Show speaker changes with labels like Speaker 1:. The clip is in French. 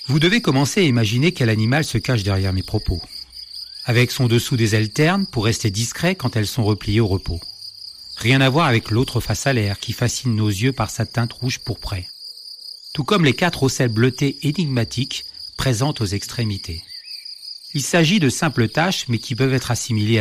Speaker 1: Vous devez commencer à imaginer quel animal se cache derrière mes propos. Avec son dessous des ailes ternes pour rester discret quand elles sont repliées au repos. Rien à voir avec l'autre face à l'air qui fascine nos yeux par sa teinte rouge pourprée. Tout comme les 4 ocelles bleutées énigmatiques présentes aux extrémités. Il s'agit de simples taches mais qui peuvent être assimilées à